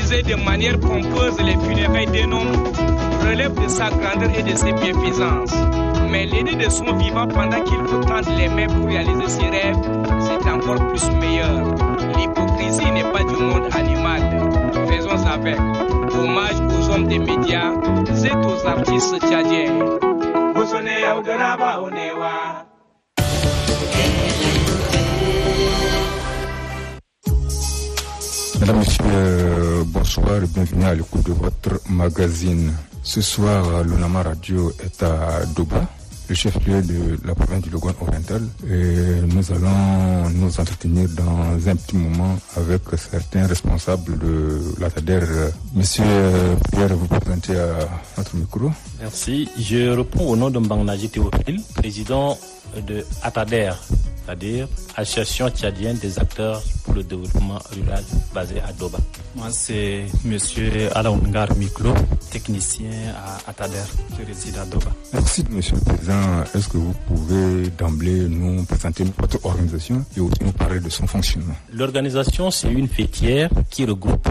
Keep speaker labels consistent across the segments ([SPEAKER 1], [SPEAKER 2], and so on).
[SPEAKER 1] organiser de manière pompeuse les funérailles d'un homme relève de sa grandeur et de ses bienfaisances. Mais l'aider de son vivant pendant qu'il veut prendre les mains pour réaliser ses rêves, c'est encore plus meilleur. L'hypocrisie n'est pas du monde animal. Faisons avec. Hommage aux hommes des médias et aux artistes tchadiens.
[SPEAKER 2] Mesdames, Messieurs, bonsoir et bienvenue à l'écoute de votre magazine. Ce soir, l'Unama Radio est à Doba, le chef-lieu de la province du Logone oriental, et nous allons nous entretenir dans un petit moment avec certains responsables de l'ATADER. Monsieur Pierre, vous présentez à notre micro.
[SPEAKER 3] Merci. Je réponds au nom de Mbangnaji Théophile, président de ATADER, c'est-à-dire Association tchadienne des acteurs pour le développement rural basée à Doba.
[SPEAKER 4] Moi, c'est monsieur Alaoungar Miklo, technicien à ATADER, qui réside à Doba.
[SPEAKER 2] Merci, monsieur le président. Est-ce que vous pouvez d'emblée nous présenter votre organisation et aussi nous parler de son fonctionnement?
[SPEAKER 3] L'organisation, c'est une fêtière qui regroupe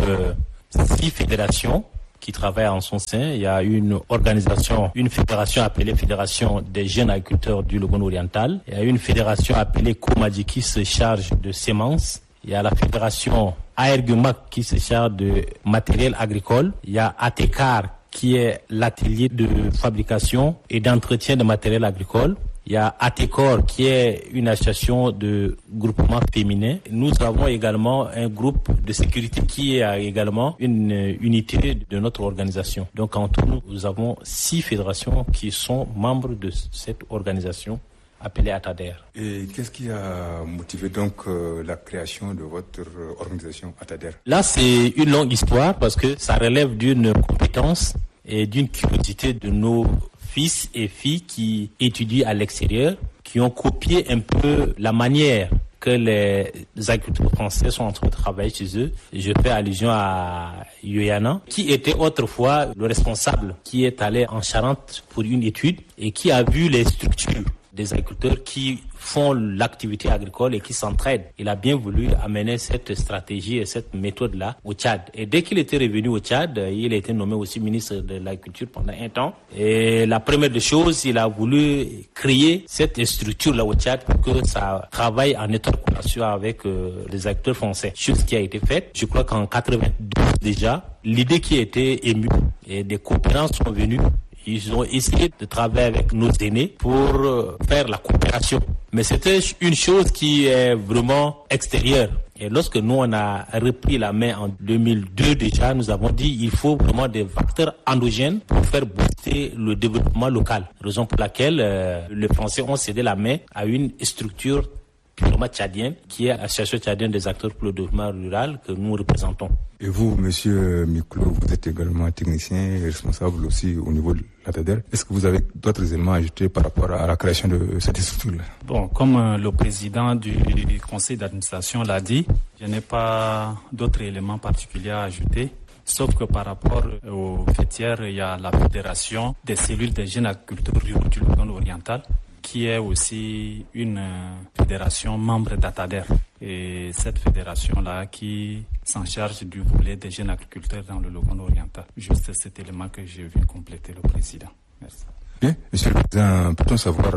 [SPEAKER 3] 6 fédérations qui travaillent en son sein. Il y a une organisation, une fédération appelée Fédération des jeunes agriculteurs du Logone oriental. Il y a une fédération appelée Komadji qui se charge de semences. Il y a la fédération Aergumac qui se charge de matériel agricole. Il y a Atekar qui est l'atelier de fabrication et d'entretien de matériel agricole. Il y a Atekor qui est une association de groupement féminin. Nous avons également un groupe de sécurité qui est également une unité de notre organisation. Donc en tout, nous avons 6 fédérations qui sont membres de cette organisation appelée ATADER.
[SPEAKER 2] Et qu'est-ce qui a motivé donc la création de votre organisation ATADER?
[SPEAKER 3] Là, c'est une longue histoire parce que ça relève d'une compétence et d'une curiosité de nos fils et filles qui étudient à l'extérieur, qui ont copié un peu la manière que les agriculteurs français sont en train de travailler chez eux. Je fais allusion à Yoyana, qui était autrefois le responsable, qui est allé en Charente pour une étude et qui a vu les structures des agriculteurs qui font l'activité agricole et qui s'entraident. Il a bien voulu amener cette stratégie et cette méthode-là au Tchad. Et dès qu'il était revenu au Tchad, il a été nommé aussi ministre de l'Agriculture pendant un temps. Et la première des choses, il a voulu créer cette structure-là au Tchad pour que ça travaille en étroite relation avec les acteurs français. Chose qui a été faite. Je crois qu'en 92 déjà, l'idée qui a été émue et des coopérants sont venus. Ils ont essayé de travailler avec nos aînés pour faire la coopération. Mais c'était une chose qui est vraiment extérieure. Et lorsque nous, on a repris la main en 2002 déjà, nous avons dit qu'il faut vraiment des facteurs endogènes pour faire booster le développement local. Raison pour laquelle les Français ont cédé la main à une structure purement tchadienne, qui est l'Association tchadienne des acteurs pour le développement rural que nous représentons.
[SPEAKER 2] Et vous, monsieur Miklo, vous êtes également technicien et responsable aussi au niveau de l'ATADER. Est-ce que vous avez d'autres éléments à ajouter par rapport à la création de cette structure-là?
[SPEAKER 4] Bon, comme le président du conseil d'administration l'a dit, je n'ai pas d'autres éléments particuliers à ajouter. Sauf que par rapport aux fêtières, il y a la fédération des cellules des jeunes agriculteurs ruraux du Logone oriental, qui est aussi une fédération membre d'ATADER. Et cette fédération-là qui s'en charge du volet des jeunes agriculteurs dans le Logone oriental. Juste cet élément que j'ai vu compléter le président. Merci.
[SPEAKER 2] Bien, monsieur le président, peut-on savoir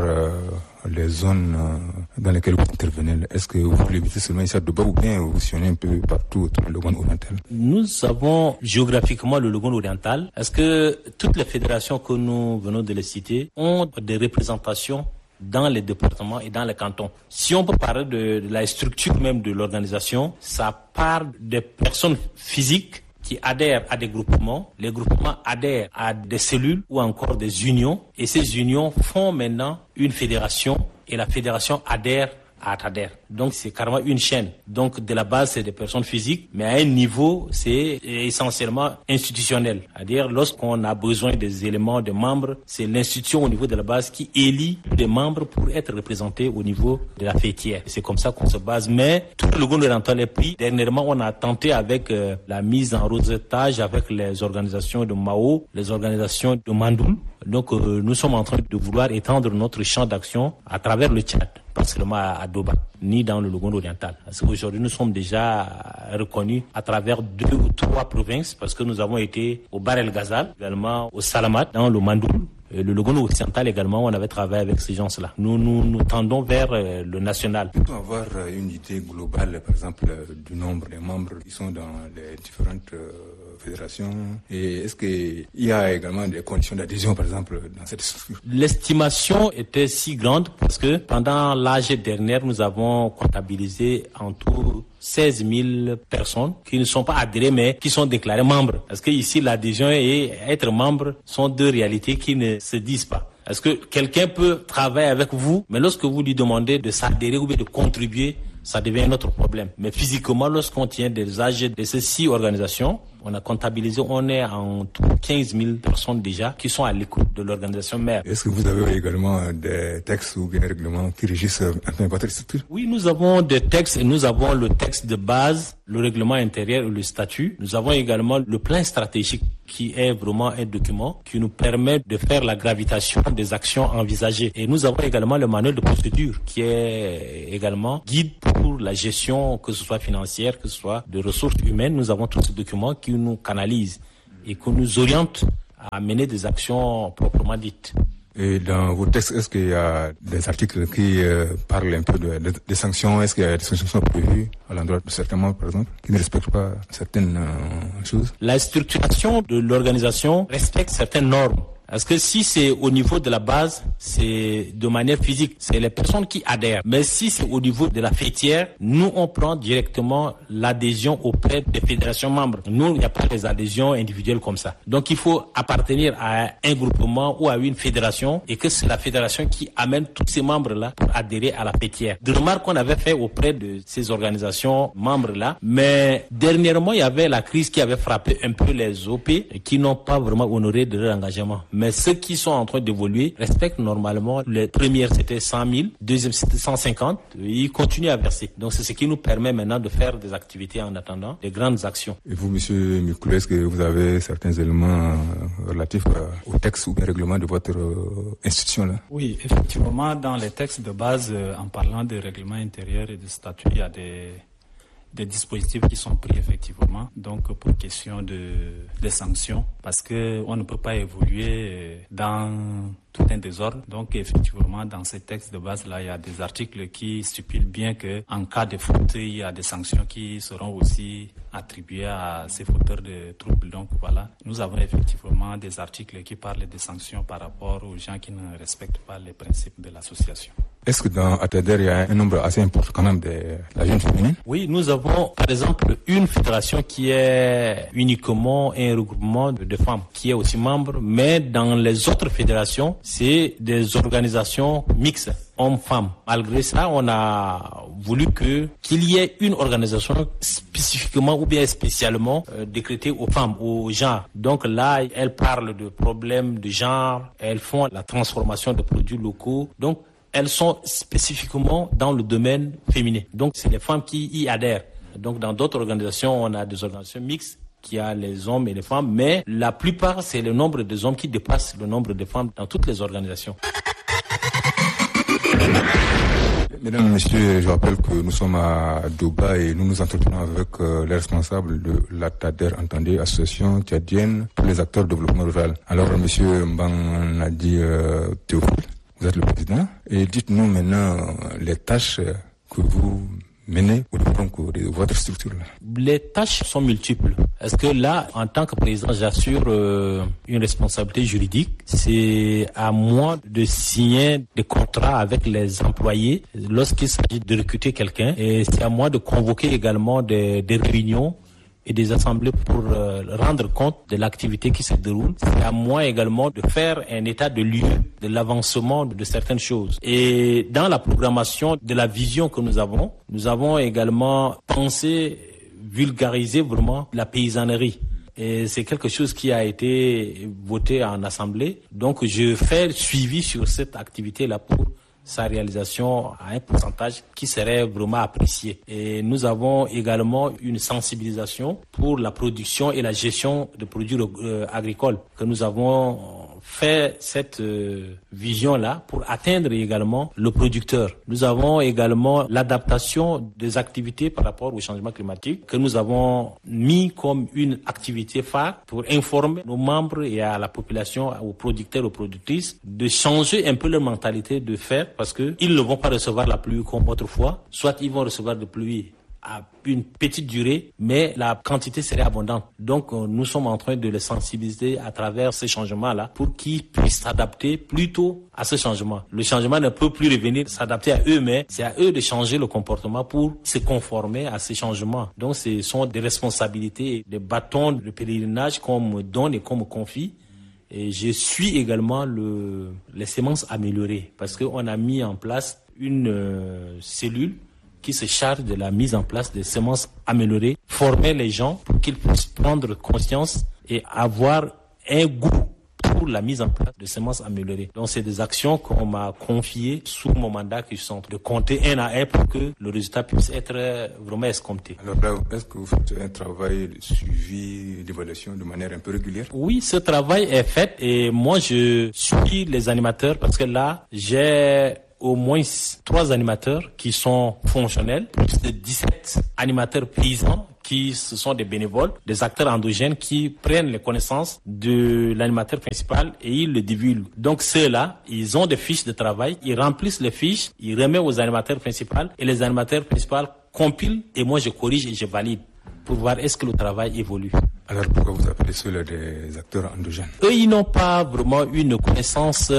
[SPEAKER 2] les zones dans lesquelles vous intervenez? Est-ce que vous limitez seulement ici à Doba ou bien vous sillonnez un peu partout autour du Logone oriental?
[SPEAKER 3] Nous avons géographiquement le Logone oriental. Est-ce que toutes les fédérations que nous venons de les citer ont des représentations dans les départements et dans les cantons? Si on peut parler de la structure même de l'organisation, ça part des personnes physiques qui adhèrent à des groupements. Les groupements adhèrent à des cellules ou encore des unions. Et ces unions font maintenant une fédération et la fédération adhère à ATADER. Donc c'est carrément une chaîne. Donc de la base c'est des personnes physiques, mais à un niveau c'est essentiellement institutionnel. C'est-à-dire lorsqu'on a besoin des éléments de membres, c'est l'institution au niveau de la base qui élit des membres pour être représentés au niveau de la fêtière. C'est comme ça qu'on se base. Mais tout le Logone oriental est pris. Dernièrement on a tenté avec la mise en rosetage avec les organisations de Mao, les organisations de Mandoul, Donc nous sommes en train de vouloir étendre notre champ d'action à travers le Tchad, pas seulement à Doba, ni dans le Logone oriental. Parce qu'aujourd'hui, nous sommes déjà reconnus à travers 2 ou 3 provinces, parce que nous avons été au Bahr el Ghazal, également au Salamat, dans le Mandoul. Le Logone occidental également, on avait travaillé avec ces gens-là. Nous tendons vers le national.
[SPEAKER 2] Peut-on avoir une idée globale, par exemple, du nombre des membres qui sont dans les différentes fédérations? Et est-ce qu'il y a également des conditions d'adhésion, par exemple, dans cette structure?
[SPEAKER 3] L'estimation était si grande parce que pendant l'âge dernière, nous avons comptabilisé en tout 16 000 personnes qui ne sont pas adhérées mais qui sont déclarées membres. Parce que ici, l'adhésion et être membre sont 2 réalités qui ne se disent pas. Parce que quelqu'un peut travailler avec vous, mais lorsque vous lui demandez de s'adhérer ou bien de contribuer, ça devient un autre problème. Mais physiquement, lorsqu'on tient des âges de ces 6 organisations, on a comptabilisé, on est en tout 15 000 personnes déjà qui sont à l'écoute de l'organisation mère.
[SPEAKER 2] Est-ce que vous avez également des textes ou bien règlements qui régissent votre structure?
[SPEAKER 3] Oui, nous avons des textes et nous avons le texte de base, le règlement intérieur et le statut. Nous avons également le plan stratégique qui est vraiment un document qui nous permet de faire la gravitation des actions envisagées. Et nous avons également le manuel de procédure qui est également guide pour la gestion, que ce soit financière, que ce soit de ressources humaines. Nous avons tous ces documents qui nous canalisent et qui nous orientent à mener des actions proprement dites.
[SPEAKER 2] Et dans vos textes, est-ce qu'il y a des articles qui parlent un peu des sanctions? Est-ce qu'il y a des sanctions prévues à l'endroit de certains membres, par exemple, qui ne respectent pas certaines choses?
[SPEAKER 3] La structuration de l'organisation respecte certaines normes. Parce que si c'est au niveau de la base, c'est de manière physique, c'est les personnes qui adhèrent. Mais si c'est au niveau de la fêtière, nous on prend directement l'adhésion auprès des fédérations membres. Nous, il n'y a pas des adhésions individuelles comme ça. Donc il faut appartenir à un groupement ou à une fédération et que c'est la fédération qui amène tous ces membres-là pour adhérer à la fêtière. Des remarques qu'on avait fait auprès de ces organisations membres-là. Mais dernièrement, il y avait la crise qui avait frappé un peu les OP et qui n'ont pas vraiment honoré de leur engagement. Mais ceux qui sont en train d'évoluer respectent normalement. Les premières, c'était 100 000. Deuxième, c'était 150. Ils continuent à verser. Donc, c'est ce qui nous permet maintenant de faire des activités en attendant des grandes actions.
[SPEAKER 2] Et vous, monsieur Micoulou, est-ce que vous avez certains éléments relatifs au texte ou au règlement de votre institution-là?
[SPEAKER 4] Oui, effectivement, dans les textes de base, en parlant de règlement intérieur et de statut, il y a des dispositifs qui sont pris effectivement, donc pour question des sanctions, parce que on ne peut pas évoluer dans tout un désordre. Donc effectivement, dans ces textes de base là, il y a des articles qui stipulent bien que en cas de faute, il y a des sanctions qui seront aussi attribuées à ces fauteurs de troubles. Donc voilà, nous avons effectivement des articles qui parlent des sanctions par rapport aux gens qui ne respectent pas les principes de l'association.
[SPEAKER 2] Est-ce que dans ATEDER, il y a un nombre assez important quand même de la jeune féminine?
[SPEAKER 3] Oui, nous avons par exemple une fédération qui est uniquement un regroupement de femmes, qui est aussi membre, mais dans les autres fédérations, c'est des organisations mixtes, hommes-femmes. Malgré ça, on a voulu qu'il y ait une organisation spécifiquement ou bien spécialement décrétée aux femmes, aux genres. Donc là, elles parlent de problèmes de genre, elles font la transformation de produits locaux. Donc, elles sont spécifiquement dans le domaine féminin. Donc, c'est les femmes qui y adhèrent. Donc, dans d'autres organisations, on a des organisations mixtes qui a les hommes et les femmes, mais la plupart, c'est le nombre des hommes qui dépasse le nombre de femmes dans toutes les organisations.
[SPEAKER 2] Mesdames et messieurs, je rappelle que nous sommes à Doba et nous nous entretenons avec les responsables de l'ATADER, entendez, Association tchadienne pour les acteurs de développement rural. Alors, monsieur Mbanadi Théophile, vous êtes le président, et dites-nous maintenant les tâches que vous menez au niveau de votre structure-là.
[SPEAKER 3] Les tâches sont multiples. Est-ce que là, en tant que président, j'assure une responsabilité juridique. C'est à moi de signer des contrats avec les employés lorsqu'il s'agit de recruter quelqu'un. Et c'est à moi de convoquer également des réunions et des assemblées pour rendre compte de l'activité qui se déroule. C'est à moi également de faire un état de lieu de l'avancement de certaines choses. Et dans la programmation de la vision que nous avons également pensé vulgariser vraiment la paysannerie. Et c'est quelque chose qui a été voté en assemblée. Donc je fais suivi sur cette activité-là pour sa réalisation à un pourcentage qui serait vraiment apprécié. Et nous avons également une sensibilisation pour la production et la gestion de produits agricoles que nous avons fait cette vision-là pour atteindre également le producteur. Nous avons également l'adaptation des activités par rapport au changement climatique que nous avons mis comme une activité phare pour informer nos membres et à la population, aux producteurs, aux productrices, de changer un peu leur mentalité de faire parce que ils ne vont pas recevoir la pluie comme autrefois, soit ils vont recevoir de pluie à une petite durée, mais la quantité serait abondante. Donc, nous sommes en train de les sensibiliser à travers ces changements-là pour qu'ils puissent s'adapter plutôt à ce changement. Le changement ne peut plus revenir s'adapter à eux, mais c'est à eux de changer le comportement pour se conformer à ces changements. Donc, ce sont des responsabilités, des bâtons de pèlerinage qu'on me donne et qu'on me confie. Et je suis également les semences améliorées parce qu'on a mis en place une cellule qui se charge de la mise en place des semences améliorées, former les gens pour qu'ils puissent prendre conscience et avoir un goût pour la mise en place de semences améliorées. Donc, c'est des actions qu'on m'a confiées sous mon mandat qui sont de compter un à un pour que le résultat puisse être vraiment escompté.
[SPEAKER 2] Alors là, est-ce que vous faites un travail de suivi, d'évaluation de manière un peu régulière? Oui,
[SPEAKER 3] ce travail est fait et moi, je suis les animateurs parce que là, j'ai au moins 3 animateurs qui sont fonctionnels, plus de 17 animateurs paysans qui ce sont des bénévoles, des acteurs endogènes qui prennent les connaissances de l'animateur principal et ils le divulguent. Donc ceux-là, ils ont des fiches de travail, ils remplissent les fiches, ils remettent aux animateurs principaux et les animateurs principaux compilent et moi je corrige et je valide pour voir est-ce que le travail évolue.
[SPEAKER 2] Alors pourquoi vous appelez cela des acteurs endogènes?
[SPEAKER 3] Eux, ils n'ont pas vraiment une connaissance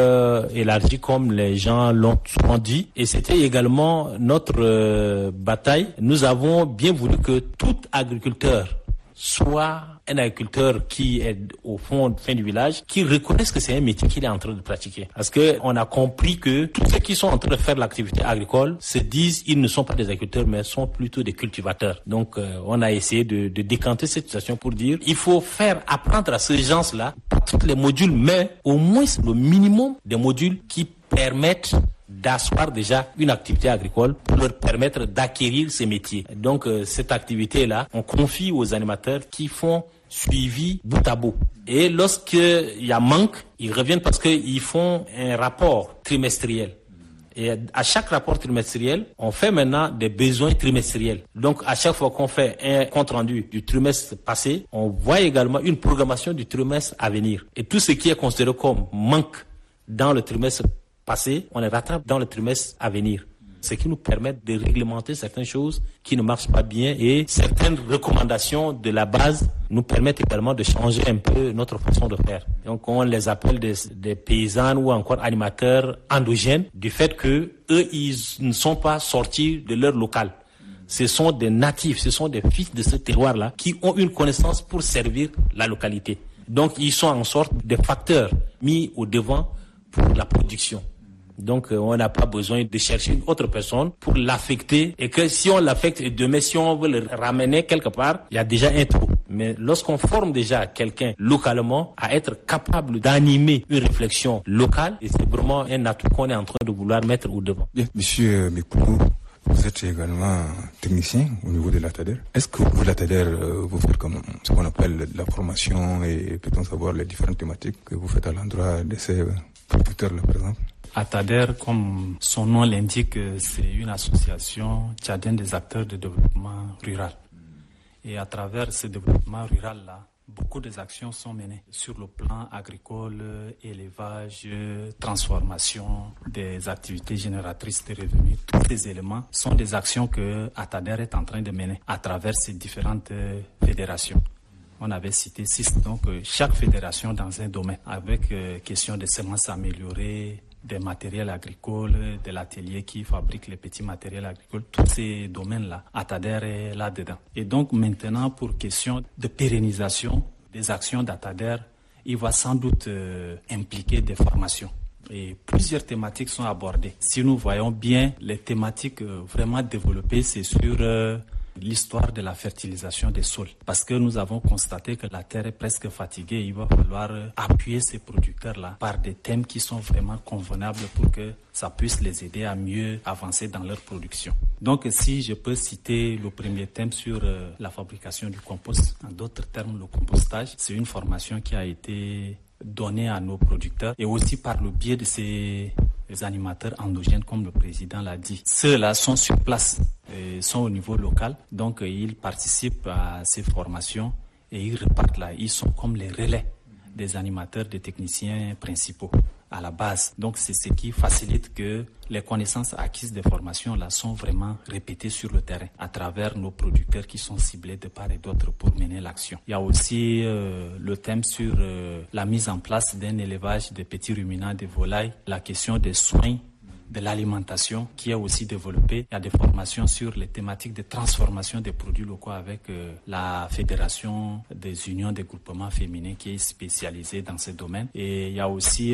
[SPEAKER 3] élargie comme les gens l'ont souvent dit. Et c'était également notre bataille. Nous avons bien voulu que tout agriculteur soit un agriculteur qui est au fin du village, qui reconnaisse que c'est un métier qu'il est en train de pratiquer. Parce que on a compris que tous ceux qui sont en train de faire l'activité agricole se disent ils ne sont pas des agriculteurs mais sont plutôt des cultivateurs. Donc on a essayé de décanter cette situation pour dire il faut faire apprendre à ces gens-là, pas tous les modules, mais au moins le minimum des modules qui permettent d'asseoir déjà une activité agricole pour leur permettre d'acquérir ces métiers. Donc cette activité-là, on confie aux animateurs qui font suivi bout à bout. Et lorsqu'il y a manque, ils reviennent parce qu'ils font un rapport trimestriel. Et à chaque rapport trimestriel, on fait maintenant des besoins trimestriels. Donc à chaque fois qu'on fait un compte rendu du trimestre passé, on voit également une programmation du trimestre à venir. Et tout ce qui est considéré comme manque dans le trimestre passé, on les rattrape dans le trimestre à venir. Ce qui nous permet de réglementer certaines choses qui ne marchent pas bien et certaines recommandations de la base nous permettent également de changer un peu notre façon de faire. Donc on les appelle des paysans ou encore animateurs endogènes du fait que eux ils ne sont pas sortis de leur local. Ce sont des natifs, ce sont des fils de ce terroir-là qui ont une connaissance pour servir la localité. Donc ils sont en sorte de facteurs mis au devant pour la production. Donc, on n'a pas besoin de chercher une autre personne pour l'affecter et que si on l'affecte et demain, si on veut le ramener quelque part, il y a déjà un trou. Mais lorsqu'on forme déjà quelqu'un localement à être capable d'animer une réflexion locale, et c'est vraiment un atout qu'on est en train de vouloir mettre au devant.
[SPEAKER 2] Bien, Monsieur Mekoulou, vous êtes également technicien au niveau de l'ATADER. Est-ce que vous, l'ATADER, vous faites comme ce qu'on appelle la formation et peut-on savoir les différentes thématiques que vous faites à l'endroit de ces producteurs-là, par exemple?
[SPEAKER 4] ATADER, comme son nom l'indique, c'est une association tchadienne des acteurs de développement rural. Et à travers ce développement rural-là, beaucoup des actions sont menées sur le plan agricole, élevage, transformation, des activités génératrices de revenus. Tous ces éléments sont des actions que ATADER est en train de mener à travers ces différentes fédérations. On avait cité 6, donc chaque fédération dans un domaine, avec question de semences améliorées, des matériels agricoles, de l'atelier qui fabrique les petits matériels agricoles, tous ces domaines-là, ATADER est là-dedans. Et donc maintenant, pour question de pérennisation des actions d'ATADER, il va sans doute impliquer des formations. Et plusieurs thématiques sont abordées. Si nous voyons bien, les thématiques vraiment développées, c'est sur l'histoire de la fertilisation des sols. Parce que nous avons constaté que la terre est presque fatiguée. Il va falloir appuyer ces producteurs-là par des thèmes qui sont vraiment convenables pour que ça puisse les aider à mieux avancer dans leur production. Donc si je peux citer le premier thème sur la fabrication du compost, en d'autres termes le compostage, c'est une formation qui a été donner à nos producteurs et aussi par le biais de ces animateurs endogènes, comme le président l'a dit. Ceux-là sont sur place, sont au niveau local, donc ils participent à ces formations et ils repartent là. Ils sont comme les relais des animateurs, des techniciens principaux à la base. Donc c'est ce qui facilite que les connaissances acquises des formations là sont vraiment répétées sur le terrain à travers nos producteurs qui sont ciblés de part et d'autre pour mener l'action. Il y a aussi le thème sur la mise en place d'un élevage de petits ruminants de volailles, la question des soins de l'alimentation qui est aussi développée. Il y a des formations sur les thématiques de transformation des produits locaux avec la Fédération des unions des groupements féminins qui est spécialisée dans ce domaine. Et il y a aussi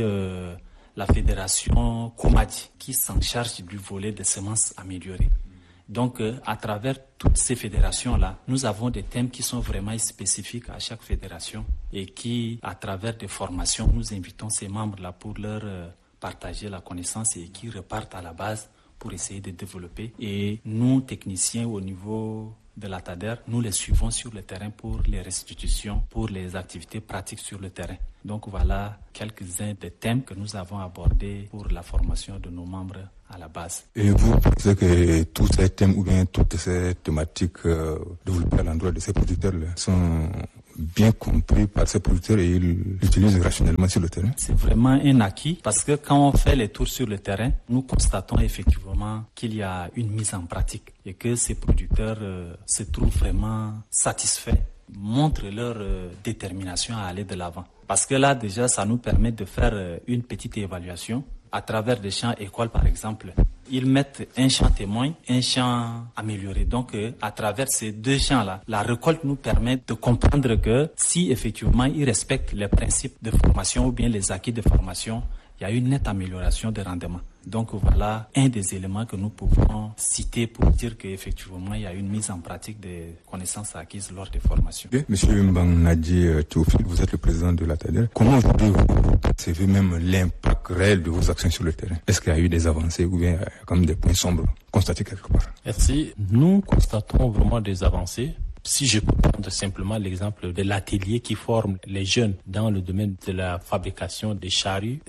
[SPEAKER 4] la Fédération Komadi qui s'en charge du volet des semences améliorées. Donc, à travers toutes ces fédérations-là, nous avons des thèmes qui sont vraiment spécifiques à chaque fédération et qui, à travers des formations, nous invitons ces membres-là pour leur partager la connaissance et qui repartent à la base pour essayer de développer. Et nous, techniciens au niveau de la TADER, nous les suivons sur le terrain pour les restitutions, pour les activités pratiques sur le terrain. Donc voilà quelques-uns des thèmes que nous avons abordés pour la formation de nos membres à la base.
[SPEAKER 2] Et vous pensez que tous ces thèmes ou bien toutes ces thématiques développées à l'endroit de ces producteurs-là sont bien compris par ces producteurs et ils l'utilisent rationnellement sur le terrain? C'est
[SPEAKER 4] vraiment un acquis parce que quand on fait les tours sur le terrain, nous constatons effectivement qu'il y a une mise en pratique et que ces producteurs se trouvent vraiment satisfaits, montrent leur détermination à aller de l'avant. Parce que là déjà, ça nous permet de faire une petite évaluation à travers des champs écoles par exemple. Ils mettent un champ témoin, un champ amélioré. Donc, à travers ces deux champs-là, la récolte nous permet de comprendre que si effectivement ils respectent les principes de formation ou bien les acquis de formation, il y a une nette amélioration des rendements. Donc voilà un des éléments que nous pouvons citer pour dire qu'effectivement il y a une mise en pratique des connaissances acquises lors des formations.
[SPEAKER 2] Bien, Monsieur Mbangnadji Théophile, vous êtes le président de la TADER. Comment aujourd'hui vous percevez même l'impact réel de vos actions sur le terrain? Est-ce qu'il y a eu des avancées ou bien comme des points sombres constatés quelque part?
[SPEAKER 3] Merci. Nous constatons vraiment des avancées. Si je peux prendre simplement l'exemple de l'atelier qui forme les jeunes dans le domaine de la fabrication des charrues,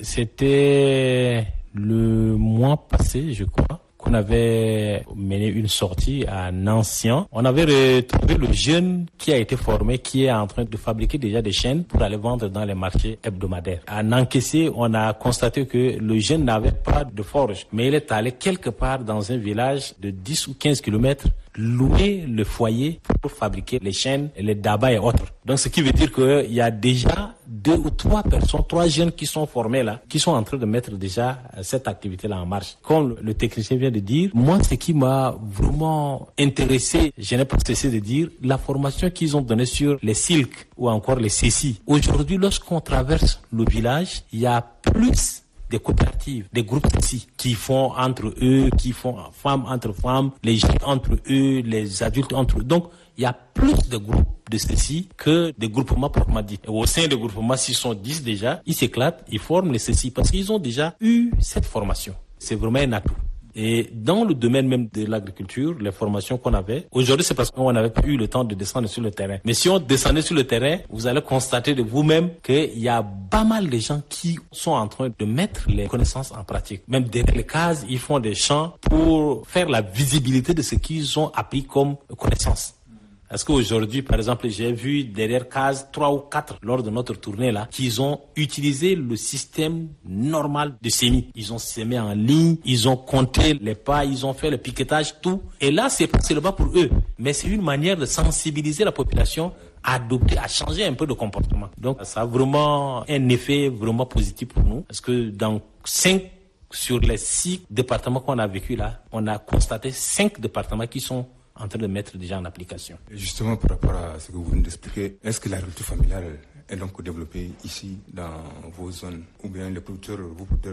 [SPEAKER 3] c'était le mois passé, je crois, qu'on avait mené une sortie à Nancian. On avait retrouvé le jeune qui a été formé, qui est en train de fabriquer déjà des chaînes pour aller vendre dans les marchés hebdomadaires. À Nankessé, on a constaté que le jeune n'avait pas de forge, mais il est allé quelque part dans un village de 10 ou 15 kilomètres louer le foyer pour fabriquer les chaînes, les dabas et autres. Donc, ce qui veut dire qu'il y a déjà 2 ou 3 personnes, 3 jeunes qui sont formés là, qui sont en train de mettre déjà cette activité-là en marche. Comme le technicien vient de dire, moi, ce qui m'a vraiment intéressé, je n'ai pas cessé de dire, la formation qu'ils ont donnée sur les silks ou encore les cécis. Aujourd'hui, lorsqu'on traverse le village, il y a plus des coopératives, des groupes ici qui font entre eux, qui font femmes entre femmes, les jeunes entre eux, les adultes entre eux. Donc, il y a plus de groupes de ceci que des groupements proprement dit. Et au sein des groupements, s'ils sont 10 déjà, ils s'éclatent, ils forment les ceci parce qu'ils ont déjà eu cette formation. C'est vraiment un atout. Et dans le domaine même de l'agriculture, les formations qu'on avait, aujourd'hui c'est parce qu'on n'avait pas eu le temps de descendre sur le terrain. Mais si on descendait sur le terrain, vous allez constater de vous-même qu'il y a pas mal de gens qui sont en train de mettre les connaissances en pratique. Même derrière les cases, ils font des champs pour faire la visibilité de ce qu'ils ont appris comme connaissances. Parce qu'aujourd'hui, par exemple, j'ai vu derrière case 3 ou 4 lors de notre tournée là, qu'ils ont utilisé le système normal de semis. Ils ont semé en ligne, ils ont compté les pas, ils ont fait le piquetage, tout. Et là, c'est pas seulement pour eux, mais c'est une manière de sensibiliser la population à adopter, à changer un peu de comportement. Donc, ça a vraiment un effet vraiment positif pour nous. Parce que dans 5 sur les 6 départements qu'on a vécu là, on a constaté 5 départements qui sont en train de mettre déjà en application.
[SPEAKER 2] Justement, par rapport à ce que vous venez d'expliquer, est-ce que l'agriculture familiale est donc développée ici, dans vos zones, ou bien les producteurs, vos producteurs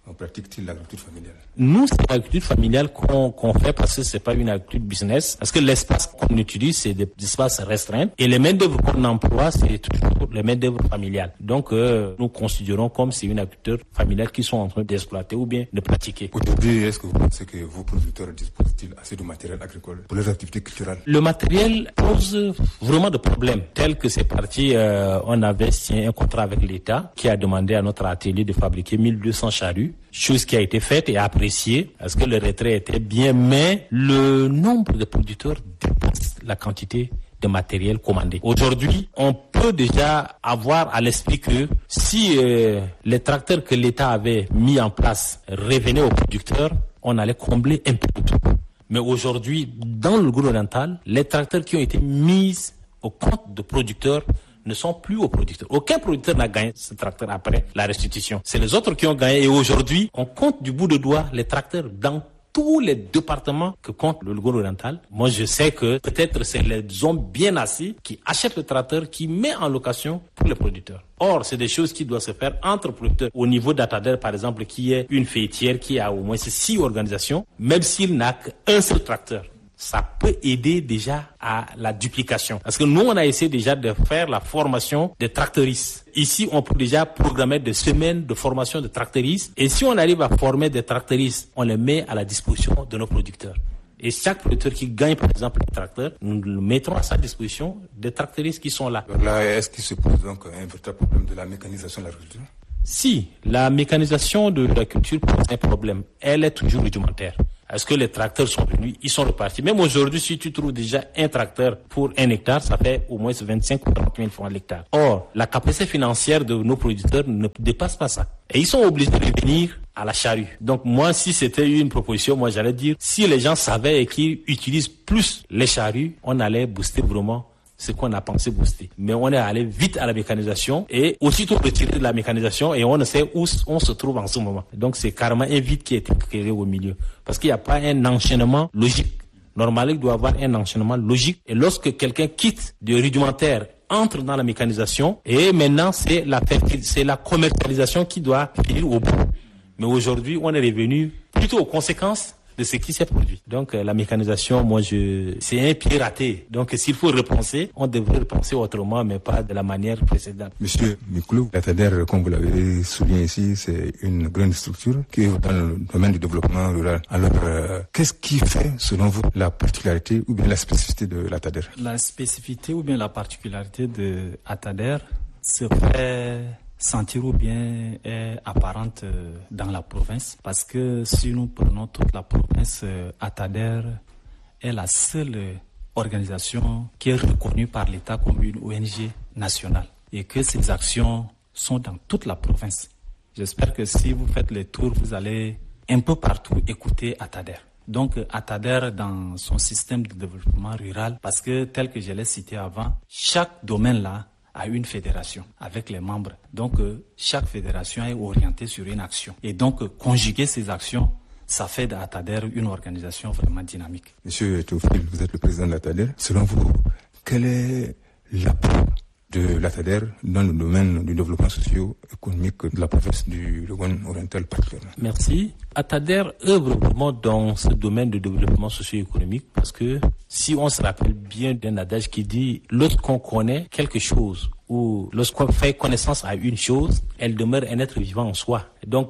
[SPEAKER 2] pratique-t-il l'agriculture familiale?
[SPEAKER 3] Nous, c'est l'agriculture familiale qu'on fait parce que c'est pas une agriculture business. Parce que l'espace qu'on utilise, c'est des espaces restreints. Et les main-d'œuvre qu'on emploie, c'est toujours les main-d'œuvre familiales. Donc, nous considérons comme c'est une agriculture familiale qui sont en train d'exploiter ou bien de pratiquer.
[SPEAKER 2] Aujourd'hui, est-ce que vous pensez que vos producteurs disposent-ils assez de matériel agricole pour les activités culturelles?
[SPEAKER 3] Le matériel pose vraiment de problèmes. Tel que c'est parti, on avait signé un contrat avec l'État qui a demandé à notre atelier de fabriquer 1200 charrues. Chose qui a été faite et appréciée parce que le retrait était bien, mais le nombre de producteurs dépasse la quantité de matériel commandé. Aujourd'hui, on peut déjà avoir à l'esprit que si les tracteurs que l'État avait mis en place revenaient aux producteurs, on allait combler un peu de tout. Mais aujourd'hui, dans le groupe oriental, les tracteurs qui ont été mis au compte de producteurs ne sont plus aux producteurs. Aucun producteur n'a gagné ce tracteur après la restitution. C'est les autres qui ont gagné et aujourd'hui, on compte du bout de doigt les tracteurs dans tous les départements que compte le gouvernement oriental. Moi, je sais que peut-être c'est les hommes bien assis qui achètent le tracteur, qui met en location pour les producteurs. Or, c'est des choses qui doivent se faire entre producteurs. Au niveau d'Atader, par exemple, qui est une fêtière qui a au moins 6 organisations, même s'il n'a qu'un seul tracteur. Ça peut aider déjà à la duplication. Parce que nous, on a essayé déjà de faire la formation des tracteuristes. Ici, on peut déjà programmer des semaines de formation de tracteuristes. Et si on arrive à former des tracteuristes, on les met à la disposition de nos producteurs. Et chaque producteur qui gagne, par exemple, un tracteur, nous le mettrons à sa disposition des tracteuristes qui sont là.
[SPEAKER 2] Alors là, est-ce qu'il se pose donc un véritable problème de la mécanisation de l'agriculture?
[SPEAKER 3] Si, la mécanisation de l'agriculture pose un problème. Elle est toujours rudimentaire. Est-ce que les tracteurs sont venus? Ils sont repartis. Même aujourd'hui, si tu trouves déjà un tracteur pour 1 hectare, ça fait au moins 25 ou 30 000 francs l'hectare. Or, la capacité financière de nos producteurs ne dépasse pas ça. Et ils sont obligés de revenir à la charrue. Donc moi, si c'était une proposition, moi j'allais dire, si les gens savaient et qu'ils utilisent plus les charrues, on allait booster vraiment ce qu'on a pensé booster. Mais on est allé vite à la mécanisation et aussitôt retiré de la mécanisation et on ne sait où on se trouve en ce moment. Donc c'est carrément un vide qui a été créé au milieu. Parce qu'il n'y a pas un enchaînement logique. Normalement, il doit y avoir un enchaînement logique. Et lorsque quelqu'un quitte du rudimentaire, entre dans la mécanisation et maintenant c'est la commercialisation qui doit finir au bout. Mais aujourd'hui, on est revenu plutôt aux conséquences de ce qui s'est produit. Donc la mécanisation, c'est un pied raté. Donc s'il faut repenser, on devrait repenser autrement, mais pas de la manière précédente.
[SPEAKER 2] Monsieur Miklou, l'Atader, comme vous l'avez souligné ici, c'est une grande structure qui est dans le domaine du développement rural. Alors, qu'est-ce qui fait, selon vous, la particularité ou bien la spécificité de l'Atader? La
[SPEAKER 4] spécificité ou bien la particularité de l'Atader se fait sentir ou bien est apparente dans la province, parce que si nous prenons toute la province, Atader est la seule organisation qui est reconnue par l'État comme une ONG nationale et que ses actions sont dans toute la province. J'espère que si vous faites le tour, vous allez un peu partout écouter Atader. Donc Atader dans son système de développement rural, parce que tel que je l'ai cité avant, chaque domaine là à une fédération avec les membres. Donc, chaque fédération est orientée sur une action. Et donc, conjuguer ces actions, ça fait d'Atader une organisation vraiment dynamique.
[SPEAKER 2] Monsieur Théophile, vous êtes le président de l'Atader. Selon vous, quel est l'apport de l'Atader dans le domaine du développement socio-économique de la province du Logone oriental particulièrement?
[SPEAKER 3] Merci. Atader œuvre vraiment dans ce domaine de développement socio-économique parce que si on se rappelle bien d'un adage qui dit lorsqu'on connaît quelque chose ou lorsqu'on fait connaissance à une chose, elle demeure un être vivant en soi. Donc,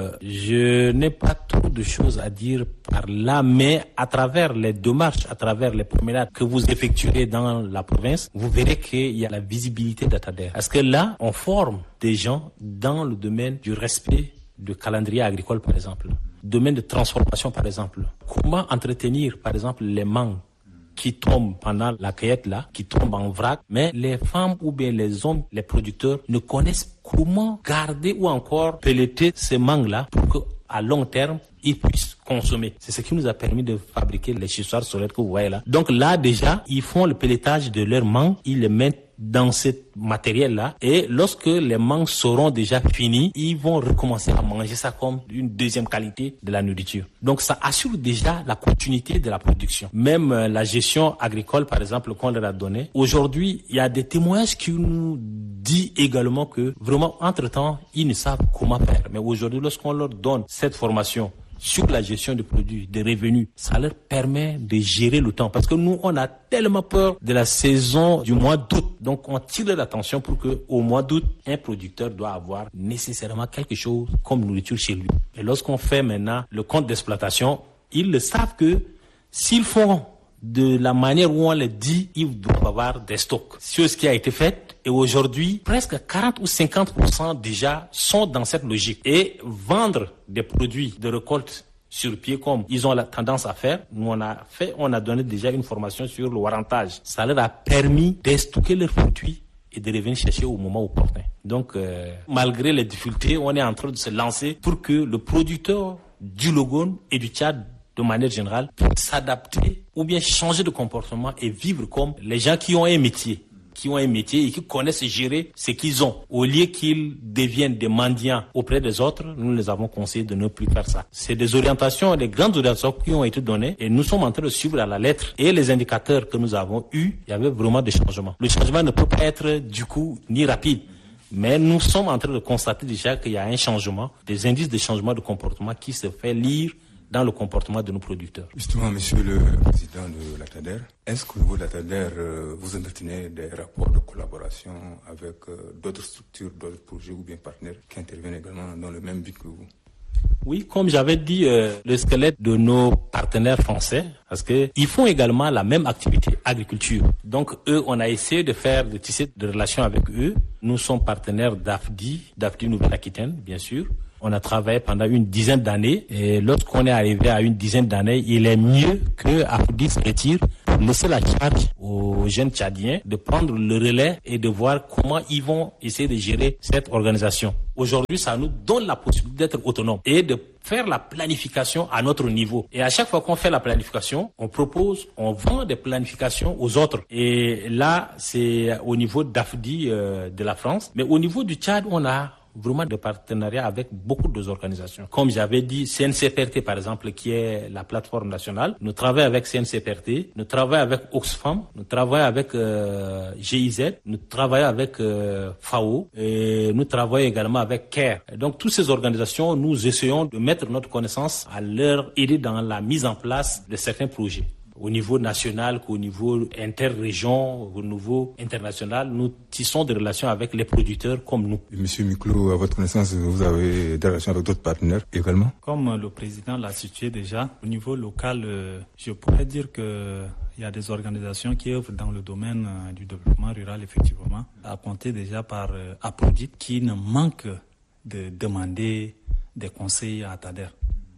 [SPEAKER 3] je n'ai pas trop de choses à dire par là, mais à travers les démarches, à travers les promenades que vous effectuerez dans la province, vous verrez qu'il y a la visibilité d'Atader. Parce que là, on forme des gens dans le domaine du respect du calendrier agricole, par exemple. Domaine de transformation, par exemple. Comment entretenir, par exemple, les mangues qui tombent pendant la cueillette là, qui tombent en vrac, mais les femmes ou bien les hommes, les producteurs ne connaissent comment garder ou encore pelleter ces mangues là pour que à long terme ils puissent consommer. C'est ce qui nous a permis de fabriquer les chissoirs solaires que vous voyez là. Donc là déjà, ils font le pelletage de leurs mangues, ils les mettent dans ce matériel-là et lorsque les mangues seront déjà finis, ils vont recommencer à manger ça comme une deuxième qualité de la nourriture. Donc ça assure déjà la continuité de la production. Même la gestion agricole, par exemple, qu'on leur a donné. Aujourd'hui, il y a des témoignages qui nous dit également que vraiment, entre-temps, ils ne savent comment faire. Mais aujourd'hui, lorsqu'on leur donne cette formation sur la gestion des produits, des revenus, ça leur permet de gérer le temps. Parce que nous, on a tellement peur de la saison du mois d'août. Donc, on tire l'attention pour que au mois d'août, un producteur doit avoir nécessairement quelque chose comme nourriture chez lui. Et lorsqu'on fait maintenant le compte d'exploitation, ils le savent que s'ils font de la manière où on le dit, ils doivent avoir des stocks. C'est ce qui a été fait. Et aujourd'hui, presque 40 ou 50% déjà sont dans cette logique. Et vendre des produits de récolte sur pied comme ils ont la tendance à faire, nous on a donné déjà une formation sur le warrantage. Ça leur a permis de stocker leurs produits et de revenir chercher au moment opportun. Donc, malgré les difficultés, on est en train de se lancer pour que le producteur du Logone et du Tchad de manière générale, s'adapter ou bien changer de comportement et vivre comme les gens qui ont un métier et qui connaissent gérer ce qu'ils ont. Au lieu qu'ils deviennent des mendiants auprès des autres, nous les avons conseillé de ne plus faire ça. C'est des orientations, des grandes orientations qui ont été données et nous sommes en train de suivre à la lettre. Et les indicateurs que nous avons eus, il y avait vraiment des changements. Le changement ne peut pas être du coup ni rapide. Mais nous sommes en train de constater déjà qu'il y a un changement, des indices de changement de comportement qui se fait lire dans le comportement de nos producteurs.
[SPEAKER 2] Justement, monsieur le président de l'ATADER, est-ce qu'au niveau de l'ATADER, vous entretenez des rapports de collaboration avec d'autres structures, d'autres projets ou bien partenaires qui interviennent également dans le même but que vous?
[SPEAKER 3] Oui, comme j'avais dit, le squelette de nos partenaires français, parce que ils font également la même activité, agriculture. Donc eux, on a essayé de tisser des relations avec eux. Nous sommes partenaires d'AFDI Nouvelle-Aquitaine, bien sûr. On a travaillé pendant une dizaine d'années et lorsqu'on est arrivé à une dizaine d'années, il est mieux que AFDI se retire pour laisser la charge aux jeunes Tchadiens de prendre le relais et de voir comment ils vont essayer de gérer cette organisation. Aujourd'hui, ça nous donne la possibilité d'être autonomes et de faire la planification à notre niveau. Et à chaque fois qu'on fait la planification, on vend des planifications aux autres. Et là, c'est au niveau d'AFDI de la France. Mais au niveau du Tchad, on a vraiment de partenariats avec beaucoup d'organisations. Comme j'avais dit, CNCPRT par exemple, qui est la plateforme nationale, nous travaillons avec CNCPRT, nous travaillons avec Oxfam, nous travaillons avec GIZ, nous travaillons avec FAO, et nous travaillons également avec CARE. Et donc toutes ces organisations, nous essayons de mettre notre connaissance à leur aider dans la mise en place de certains projets. Au niveau national, qu'au niveau interrégion, au niveau international, nous tissons des relations avec les producteurs comme nous.
[SPEAKER 2] Monsieur Miklo, à votre connaissance, vous avez des relations avec d'autres partenaires également?
[SPEAKER 4] Comme le président l'a situé déjà, au niveau local, je pourrais dire que il y a des organisations qui œuvrent dans le domaine du développement rural, effectivement, à compter déjà par Aprodit, qui ne manque de demander des conseils à ATADER.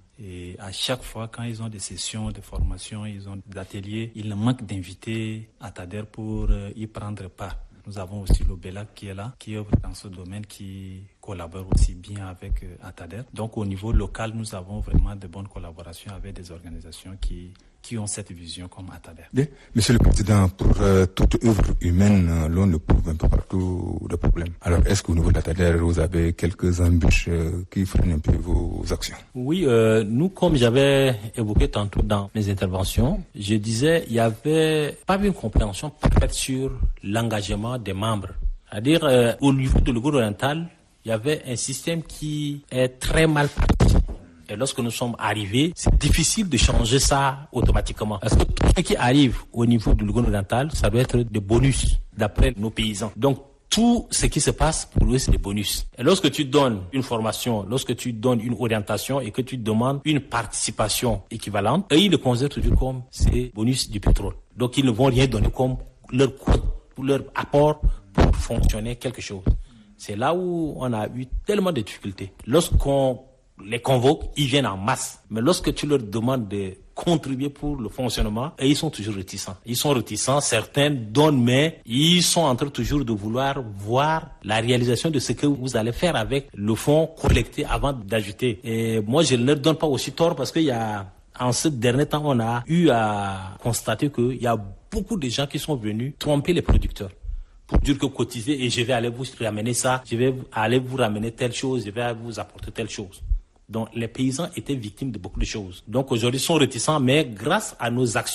[SPEAKER 4] Et à chaque fois, quand ils ont des sessions de formation, ils ont des ateliers, ils ne manquent d'inviter ATADER pour y prendre part. Nous avons aussi l'OBELAC qui est là, qui œuvre dans ce domaine, qui collabore aussi bien avec ATADER. Donc au niveau local, nous avons vraiment de bonnes collaborations avec des organisations qui ont cette vision comme ATADER.
[SPEAKER 2] Bien. Monsieur le Président, pour toute œuvre humaine, l'on éprouve un peu partout des problèmes. Alors, est-ce qu'au niveau de l'ATADER, vous avez quelques embûches qui freinent un peu vos actions?
[SPEAKER 3] Oui, nous, comme j'avais évoqué tantôt dans mes interventions, je disais il n'y avait pas une compréhension parfaite sur l'engagement des membres. C'est-à-dire, au niveau de Logone oriental, il y avait un système qui est très mal parti. Et lorsque nous sommes arrivés, c'est difficile de changer ça automatiquement. Parce que tout ce qui arrive au niveau du Logone oriental, ça doit être des bonus, d'après nos paysans. Donc, tout ce qui se passe, pour eux, c'est des bonus. Et lorsque tu donnes une formation, lorsque tu donnes une orientation et que tu demandes une participation équivalente, eux, ils le considèrent toujours comme ces bonus du pétrole. Donc, ils ne vont rien donner comme leur coût, leur apport pour fonctionner quelque chose. C'est là où on a eu tellement de difficultés. Lorsqu'on les convoque, ils viennent en masse. Mais lorsque tu leur demandes de contribuer pour le fonctionnement, et ils sont toujours réticents. Ils sont réticents, certains donnent, mais ils sont en train toujours de vouloir voir la réalisation de ce que vous allez faire avec le fonds collecté avant d'ajouter. Et moi, je ne leur donne pas aussi tort parce qu'il y a, en ce dernier temps, on a eu à constater qu'il y a beaucoup de gens qui sont venus tromper les producteurs pour dire que cotisez et je vais aller vous ramener ça, je vais aller vous ramener telle chose, je vais vous apporter telle chose. Donc, les paysans étaient victimes de beaucoup de choses. Donc, aujourd'hui, ils sont réticents, mais grâce à nos actions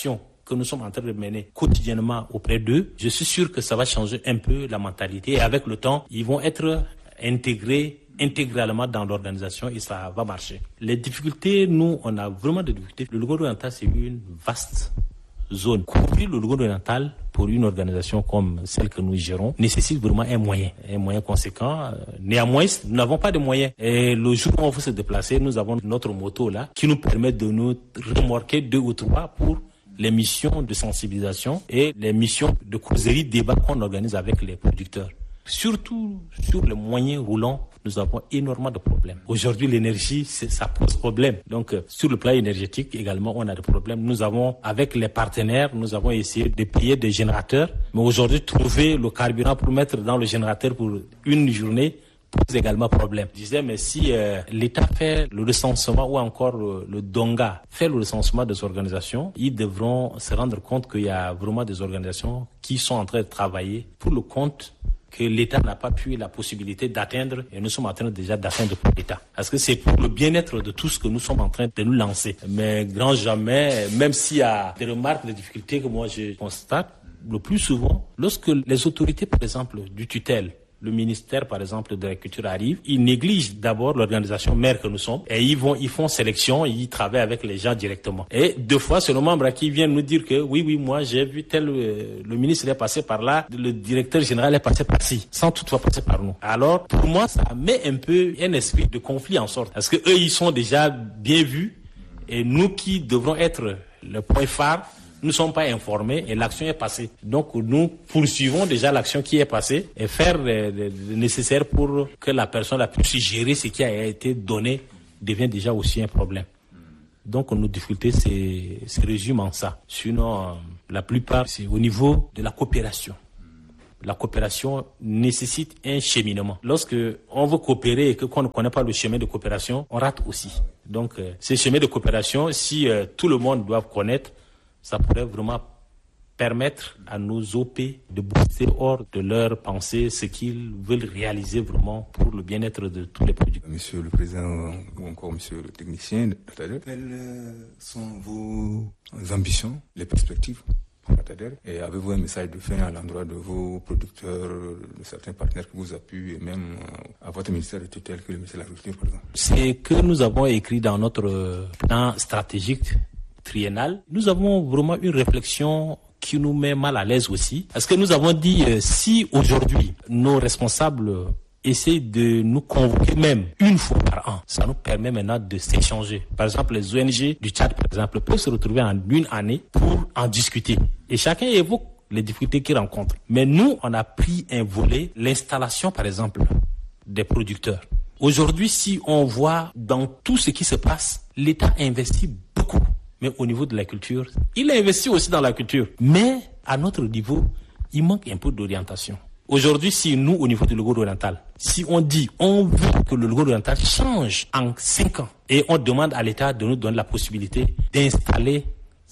[SPEAKER 3] que nous sommes en train de mener quotidiennement auprès d'eux, je suis sûr que ça va changer un peu la mentalité et avec le temps, ils vont être intégrés intégralement dans l'organisation et ça va marcher. Les difficultés, nous, on a vraiment des difficultés. Le Logone oriental, c'est une vaste zone. Couvrir le Logone oriental pour une organisation comme celle que nous gérons nécessite vraiment un moyen conséquent. Néanmoins, nous n'avons pas de moyens. Et le jour où on veut se déplacer, nous avons notre moto là qui nous permet de nous remorquer 2 ou 3 pour les missions de sensibilisation et les missions de causerie, débat qu'on organise avec les producteurs. Surtout sur les moyens roulants, nous avons énormément de problèmes. Aujourd'hui, l'énergie, ça pose problème. Donc, sur le plan énergétique également, on a des problèmes. Nous avons, avec les partenaires, nous avons essayé de payer des générateurs. Mais aujourd'hui, trouver le carburant pour mettre dans le générateur pour une journée pose également problème. Je disais, mais si l'État fait le recensement ou encore le Donga fait le recensement des organisations, ils devront se rendre compte qu'il y a vraiment des organisations qui sont en train de travailler pour le compte que l'État n'a pas pu la possibilité d'atteindre et nous sommes en train déjà d'atteindre pour l'État. Parce que c'est pour le bien-être de tous que nous sommes en train de nous lancer. Mais grand jamais, même s'il y a des remarques, des difficultés que moi je constate, le plus souvent, lorsque les autorités, par exemple, du tutelle, le ministère, par exemple, de l'agriculture arrive, ils négligent d'abord l'organisation mère que nous sommes et ils font sélection, ils travaillent avec les gens directement. Et 2 fois, c'est nos membres qui viennent nous dire que oui, moi, j'ai vu tel, le ministre est passé par là, le directeur général est passé par ci, sans toutefois passer par nous. Alors, pour moi, ça met un peu un esprit de conflit en sorte. Parce que eux, ils sont déjà bien vus et nous qui devrons être le point phare, nous ne sommes pas informés et l'action est passée. Donc nous poursuivons déjà l'action qui est passée et faire le nécessaire pour que la personne a pu gérer ce qui a été donné devient déjà aussi un problème. Donc nos difficultés se résument en ça. Sinon, la plupart, c'est au niveau de la coopération. La coopération nécessite un cheminement. Lorsque on veut coopérer et qu'on ne connaît pas le chemin de coopération, on rate aussi. Donc ces chemins de coopération, si tout le monde doit connaître, ça pourrait vraiment permettre à nos OP de booster hors de leur pensée ce qu'ils veulent réaliser vraiment pour le bien-être de tous les produits.
[SPEAKER 2] Monsieur le Président ou encore Monsieur le technicien, quelles sont vos ambitions, les perspectives pour Atader et avez-vous un message de fin à l'endroit de vos producteurs, de certains partenaires qui vous appuient et même à votre ministère de tutelle que le ministère de l'Agriculture, par exemple?
[SPEAKER 3] C'est que nous avons écrit dans notre plan stratégique triennal, nous avons vraiment une réflexion qui nous met mal à l'aise aussi. Parce que nous avons dit, si aujourd'hui, nos responsables essaient de nous convoquer même une fois par an, ça nous permet maintenant de s'échanger. Par exemple, les ONG du Tchad, par exemple, peuvent se retrouver en une année pour en discuter. Et chacun évoque les difficultés qu'il rencontre. Mais nous, on a pris un volet, l'installation, par exemple, des producteurs. Aujourd'hui, si on voit dans tout ce qui se passe, l'État investit beaucoup. Mais au niveau de la culture, il a investi aussi dans la culture. Mais à notre niveau, il manque un peu d'orientation. Aujourd'hui, si nous, au niveau du Logone oriental, si on dit on veut que le Logone oriental change en 5 ans et on demande à l'État de nous donner la possibilité d'installer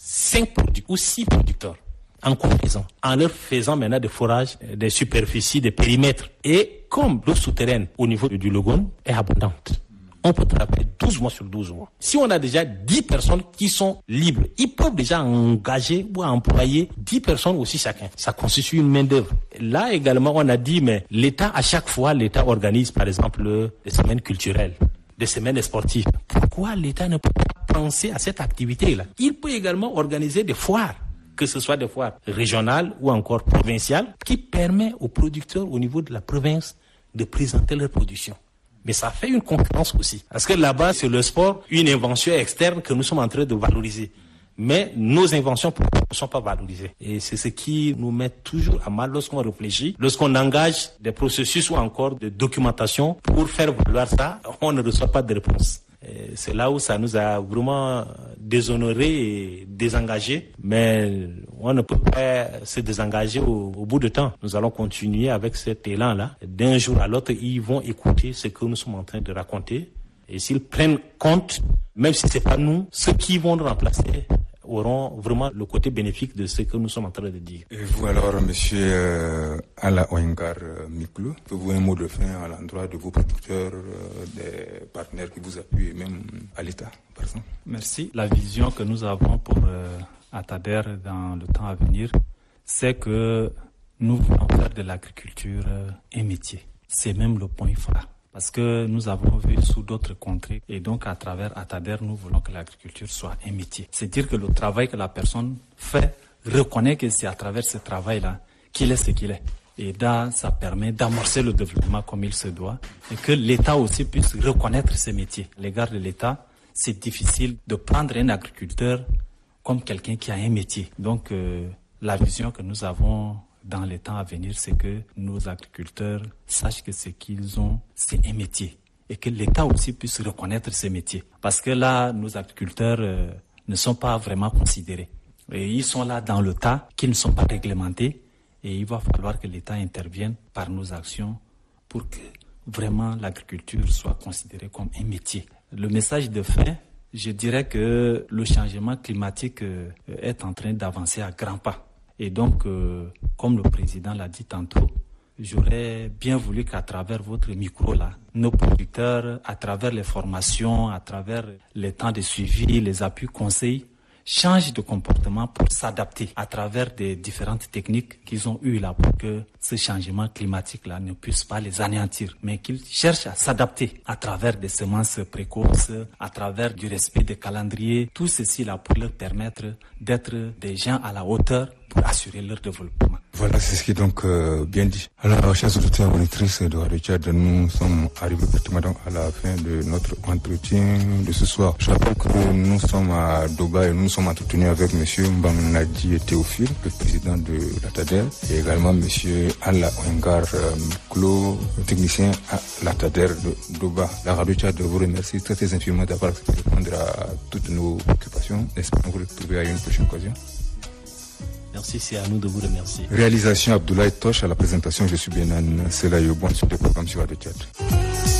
[SPEAKER 3] 5 producteurs ou 6 producteurs en comparaison, en leur faisant maintenant des forages, des superficies, des périmètres. Et comme l'eau souterraine au niveau du Logone est abondante, on peut travailler 12 mois sur 12 mois. Si on a déjà 10 personnes qui sont libres, ils peuvent déjà engager ou employer 10 personnes aussi chacun. Ça constitue une main-d'œuvre. Là également, on a dit, mais l'État, à chaque fois, l'État organise par exemple des semaines culturelles, des semaines sportives. Pourquoi l'État ne peut pas penser à cette activité-là? Il peut également organiser des foires, que ce soit des foires régionales ou encore provinciales, qui permettent aux producteurs au niveau de la province de présenter leur production. Mais ça fait une concurrence aussi. Parce que là-bas, c'est le sport, une invention externe que nous sommes en train de valoriser. Mais nos inventions ne sont pas valorisées. Et c'est ce qui nous met toujours à mal lorsqu'on réfléchit, lorsqu'on engage des processus ou encore de documentation pour faire valoir ça, on ne reçoit pas de réponse. Et c'est là où ça nous a vraiment déshonorés et désengagés. Mais on ne peut pas se désengager au bout de temps. Nous allons continuer avec cet élan-là. D'un jour à l'autre, ils vont écouter ce que nous sommes en train de raconter. Et s'ils prennent compte, même si c'est pas nous, ceux qui vont nous remplacer auront vraiment le côté bénéfique de ce que nous sommes en train de dire.
[SPEAKER 2] Et vous alors, monsieur Ala Oyengar Miklou, avez-vous un mot de fin à l'endroit de vos producteurs, des partenaires qui vous appuient, et même à l'État, par exemple?
[SPEAKER 4] Merci. La vision que nous avons pour Atader dans le temps à venir, c'est que nous voulons faire de l'agriculture un métier. C'est même le point phare. Parce que nous avons vu sous d'autres contrées et donc à travers Atader, nous voulons que l'agriculture soit un métier. C'est-à-dire que le travail que la personne fait reconnaît que c'est à travers ce travail-là qu'il est ce qu'il est. Et là, ça permet d'amorcer le développement comme il se doit et que l'État aussi puisse reconnaître ce métier. À l'égard de l'État, c'est difficile de prendre un agriculteur comme quelqu'un qui a un métier. Donc, la vision que nous avons dans les temps à venir, c'est que nos agriculteurs sachent que ce qu'ils ont, c'est un métier. Et que l'État aussi puisse reconnaître ce métier. Parce que là, nos agriculteurs ne sont pas vraiment considérés. Et ils sont là dans le tas, qui ne sont pas réglementés. Et il va falloir que l'État intervienne par nos actions pour que vraiment l'agriculture soit considérée comme un métier. Le message de fin, je dirais que le changement climatique est en train d'avancer à grands pas. Et donc, comme le président l'a dit tantôt, j'aurais bien voulu qu'à travers votre micro là, nos producteurs, à travers les formations, à travers les temps de suivi, les appuis conseils, changent de comportement pour s'adapter à travers des différentes techniques qu'ils ont eues là pour que ce changement climatique là ne puisse pas les anéantir, mais qu'ils cherchent à s'adapter à travers des semences précoces, à travers du respect des calendriers, tout ceci là pour leur permettre d'être des gens à la hauteur pour assurer leur développement.
[SPEAKER 2] Voilà, c'est ce qui est donc bien dit. Alors, chers auditeurs et auditrices de Radio Tchad, nous sommes arrivés pratiquement donc à la fin de notre entretien de ce soir. Je rappelle que nous sommes à Doba et nous sommes entretenus avec M. Mbamnadi Théophile, le président de l'Atader, et également M. Alla Oengar Klo, technicien à l'Atader de Doba. La Radio Tchad vous remercie très infiniment d'avoir accepté de répondre à toutes nos préoccupations. Espérons vous retrouver à une prochaine occasion.
[SPEAKER 3] Merci, c'est à nous de vous remercier.
[SPEAKER 2] Réalisation Abdoulaye Toche, à la présentation, je suis Benan Selayo. Bonne suite de programme sur Radio Tchad.